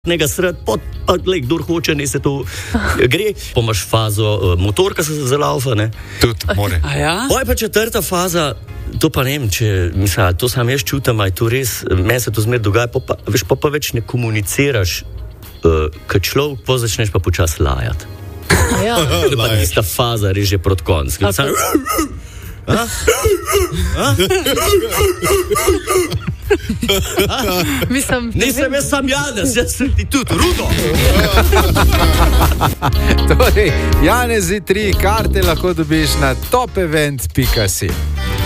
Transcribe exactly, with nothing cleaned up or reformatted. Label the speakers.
Speaker 1: nekaj sred, pa glej, kdor hoče, ne se to gre. Pomaš fazo uh, motorka se zalaufa, ne?
Speaker 2: Tudi more.
Speaker 3: Ja?
Speaker 1: Oj, pa četrta faza, to pa ne vem, če, mislim, to sam jaz čutam, aj to res, meni se to zmer dogaja, pa, pa, veš, pa, pa več ne komuniciraš, uh, kad človek, pa začneš pa počas lajati.
Speaker 3: Ja.
Speaker 1: To je pa tista faza, res že proti koncu.
Speaker 3: Mislim,
Speaker 1: Nisem jaz sam Janez, jaz sem ti tudi Rudo.
Speaker 2: Torej, Janezi tri karte lahko dobiš na top event pika si.